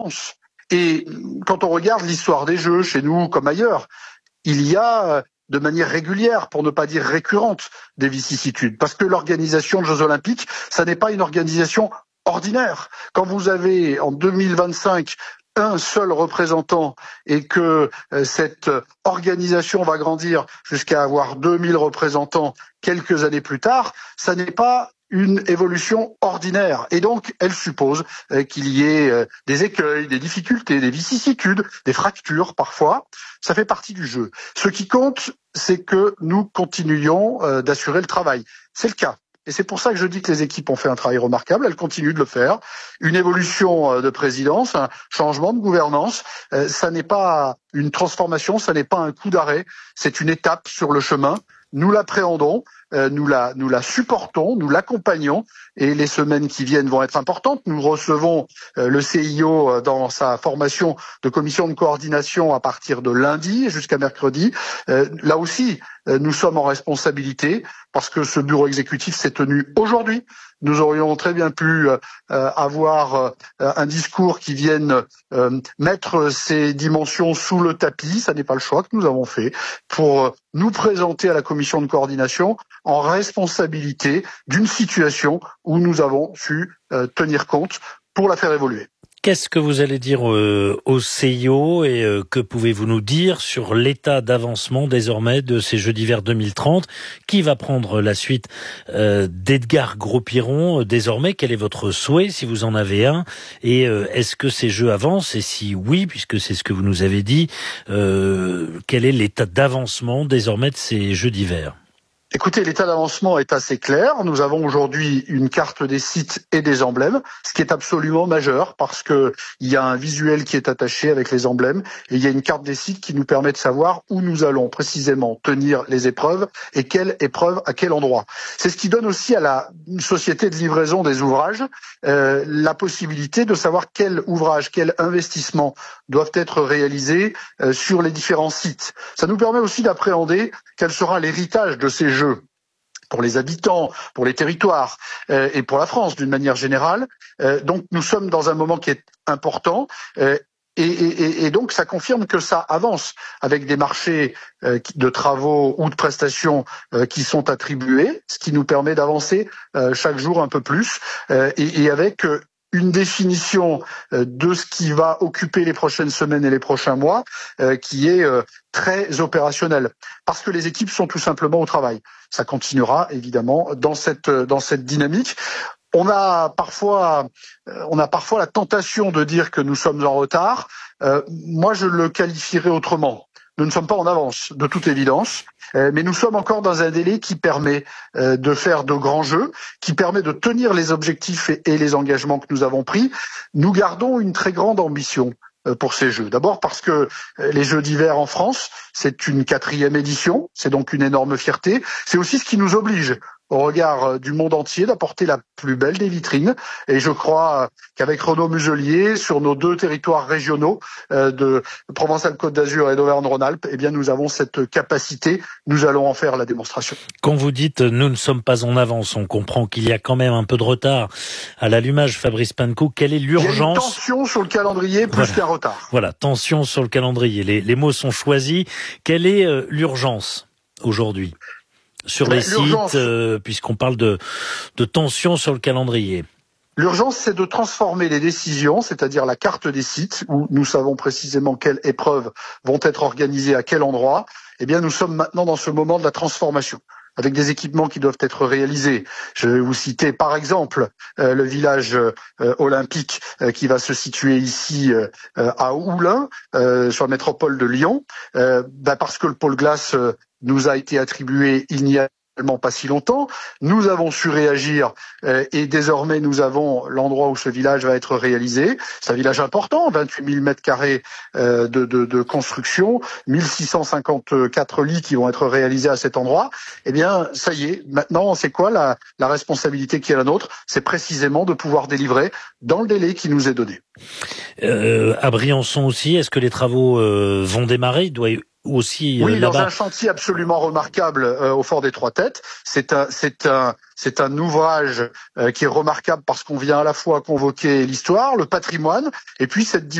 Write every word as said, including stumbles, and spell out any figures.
avance. Et quand on regarde l'histoire des Jeux, chez nous comme ailleurs, il y a de manière régulière, pour ne pas dire récurrente, des vicissitudes. Parce que l'organisation de Jeux Olympiques, ça n'est pas une organisation ordinaire. Quand vous avez en deux mille vingt-cinq un seul représentant et que euh, cette organisation va grandir jusqu'à avoir deux mille représentants quelques années plus tard, ça n'est pas une évolution ordinaire. Et donc, elle suppose euh, qu'il y ait euh, des écueils, des difficultés, des vicissitudes, des fractures parfois. Ça fait partie du jeu. Ce qui compte, c'est que nous continuions euh, d'assurer le travail. C'est le cas. Et c'est pour ça que je dis que les équipes ont fait un travail remarquable, elles continuent de le faire. Une évolution de présidence, un changement de gouvernance, euh, ça n'est pas une transformation, ça n'est pas un coup d'arrêt, c'est une étape sur le chemin. Nous l'appréhendons, euh, nous la, nous la supportons, nous l'accompagnons et les semaines qui viennent vont être importantes. Nous recevons euh, le C I O dans sa formation de commission de coordination à partir de lundi jusqu'à mercredi. Euh, là aussi, euh, nous sommes en responsabilité parce que ce bureau exécutif s'est tenu aujourd'hui. Nous aurions très bien pu euh, avoir euh, un discours qui vienne euh, mettre ces dimensions sous le tapis. Ça n'est pas le choix que nous avons fait pour nous présenter à la commission de coordination en responsabilité d'une situation où nous avons su euh, tenir compte pour la faire évoluer. Qu'est-ce que vous allez dire euh, au C I O et euh, que pouvez-vous nous dire sur l'état d'avancement désormais de ces Jeux d'hiver deux mille trente? Qui va prendre la suite euh, d'Edgar Gros-Piron désormais? Quel est votre souhait, si vous en avez un? Et euh, est-ce que ces Jeux avancent? Et si oui, puisque c'est ce que vous nous avez dit, euh, quel est l'état d'avancement désormais de ces Jeux d'hiver? Écoutez, l'état d'avancement est assez clair. Nous avons aujourd'hui une carte des sites et des emblèmes, ce qui est absolument majeur parce que il y a un visuel qui est attaché avec les emblèmes et il y a une carte des sites qui nous permet de savoir où nous allons précisément tenir les épreuves et quelle épreuve à quel endroit. C'est ce qui donne aussi à la société de livraison des ouvrages euh, la possibilité de savoir quel ouvrage, quel investissement doivent être réalisés euh, sur les différents sites. Ça nous permet aussi d'appréhender quel sera l'héritage de ces Jeux pour les habitants, pour les territoires euh, et pour la France d'une manière générale. Euh, donc nous sommes dans un moment qui est important euh, et, et, et donc ça confirme que ça avance avec des marchés euh, de travaux ou de prestations euh, qui sont attribués, ce qui nous permet d'avancer euh, chaque jour un peu plus euh, et, et avec euh, une définition de ce qui va occuper les prochaines semaines et les prochains mois euh, qui est euh, très opérationnel parce que les équipes sont tout simplement au travail. Ça continuera évidemment dans cette dans cette dynamique. On a parfois euh, on a parfois la tentation de dire que nous sommes en retard. Euh, moi, je le qualifierais autrement. Nous ne sommes pas en avance, de toute évidence, euh, mais nous sommes encore dans un délai qui permet euh, de faire de grands jeux, qui permet de tenir les objectifs et, et les engagements que nous avons pris. Nous gardons une très grande ambition euh, pour ces Jeux. D'abord parce que euh, les Jeux d'hiver en France, c'est une quatrième édition, c'est donc une énorme fierté. C'est aussi ce qui nous oblige au regard du monde entier, d'apporter la plus belle des vitrines. Et je crois qu'avec Renaud Muselier, sur nos deux territoires régionaux euh, de Provence-Alpes-Côte d'Azur et d'Auvergne-Rhône-Alpes, eh bien, nous avons cette capacité. Nous allons en faire la démonstration. Quand vous dites « nous ne sommes pas en avance », on comprend qu'il y a quand même un peu de retard à l'allumage. Fabrice Pancou, quelle est l'urgence? Il y a une tension sur le calendrier plus voilà. qu'un retard. Voilà, tension sur le calendrier. Les, les mots sont choisis. Quelle est euh, l'urgence aujourd'hui sur les sites, euh, puisqu'on parle de, de tension sur le calendrier? L'urgence, c'est de transformer les décisions, c'est-à-dire la carte des sites, où nous savons précisément quelles épreuves vont être organisées à quel endroit. Eh bien, nous sommes maintenant dans ce moment de la transformation, avec des équipements qui doivent être réalisés. Je vais vous citer par exemple euh, le village euh, olympique euh, qui va se situer ici euh, à Oulin, euh, sur la métropole de Lyon, euh, bah parce que le pôle glace euh, nous a été attribué il n'y a pas si longtemps. Nous avons su réagir euh, et désormais nous avons l'endroit où ce village va être réalisé. C'est un village important, vingt-huit mille mètres carrés euh, de, de, de construction, mille six cent cinquante-quatre lits qui vont être réalisés à cet endroit. Eh bien, ça y est, maintenant, c'est quoi la, la responsabilité qui est la nôtre? C'est précisément de pouvoir délivrer dans le délai qui nous est donné. Euh, à Briançon aussi, est-ce que les travaux euh, vont démarrer? Il doit aussi, oui, euh, dans là-bas. un chantier absolument remarquable euh, au Fort des Trois Têtes. C'est un, c'est un, c'est un ouvrage euh, qui est remarquable parce qu'on vient à la fois convoquer l'histoire, le patrimoine, et puis cette